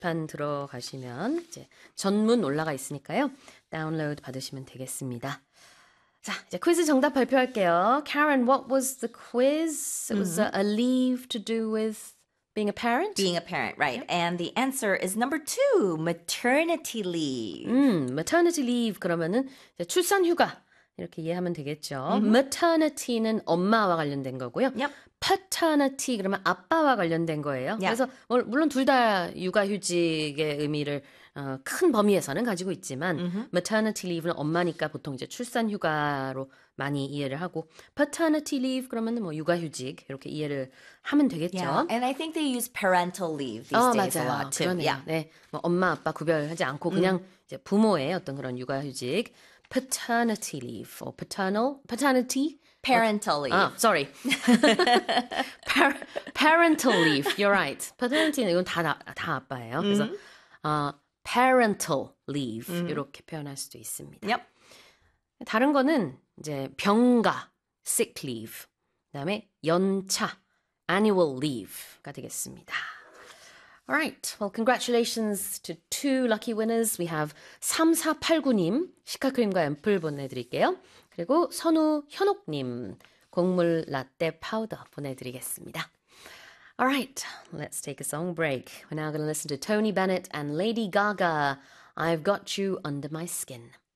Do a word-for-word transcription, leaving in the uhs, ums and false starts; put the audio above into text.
게시판 들어가시면 이제 전문 올라가 있으니까요. 다운로드 받으시면 되겠습니다. 자, 이제 퀴즈 정답 발표할게요. Karen, what was the quiz? It was a, a leave to do with being a parent? Being a parent, right. And the answer is number two, maternity leave. 음, maternity leave 그러면은 이제 출산 휴가 이렇게 이해하면 되겠죠. Mm-hmm. maternity는 엄마와 관련된 거고요. Yep. paternity 그러면 아빠와 관련된 거예요. Yep. 그래서 물론 둘 다 육아휴직의 의미를 어, 큰 범위에서는 가지고 있지만 mm-hmm. maternity leave는 엄마니까 보통 이제 출산 휴가로 많이 이해를 하고 paternity leave 그러면 뭐 육아휴직 이렇게 이해를 하면 되겠죠. Yeah. And I think they use parental leave these 어, days 맞아요. a lot too. 그러네요. Yeah. 네, 뭐 엄마 아빠 구별하지 않고 그냥 mm. 이제 부모의 어떤 그런 육아휴직 paternity leave or paternal paternity parental leave. 아, sorry. Par, parental leave. You're right. paternity 이건 다 다 아빠예요. 그래서 mm-hmm. 어, parental leave mm-hmm. 이렇게 표현할 수도 있습니다. Yep. 다른 거는 이제 병가 sick leave. 그다음에 연차 annual leave가 되겠습니다. All right. Well, congratulations to two lucky winners. We have 삼사팔구님 시카크림과 앰플 보내드릴게요. 그리고 선우 현옥님 곡물 라떼 파우더 보내드리겠습니다. All right. Let's take a song break. We're now going to listen to Tony Bennett and Lady Gaga. I've got you under my skin.